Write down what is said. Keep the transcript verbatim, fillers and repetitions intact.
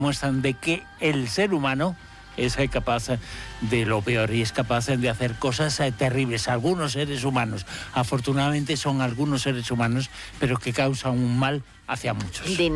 muestran de que el ser humano es capaz de lo peor y es capaz de hacer cosas terribles. Algunos seres humanos, afortunadamente son algunos seres humanos, pero que causan un mal hacia muchos.